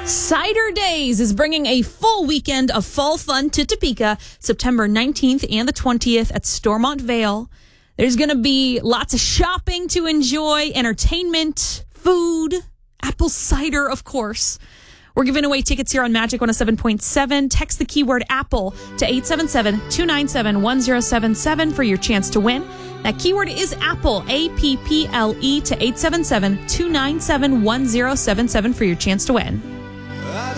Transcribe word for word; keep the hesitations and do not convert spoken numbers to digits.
Cider Days is bringing a full weekend of fall fun to Topeka, September nineteenth and the twentieth at Stormont Vale. There's going to be lots of shopping to enjoy, entertainment, food, apple cider, of course. We're giving away tickets here on Magic one oh seven point seven. Text the keyword APPLE to eight seven seven, two nine seven, one zero seven seven for your chance to win. That keyword is APPLE, A P P L E, to eight seven seven, two nine seven, one zero seven seven for your chance to win.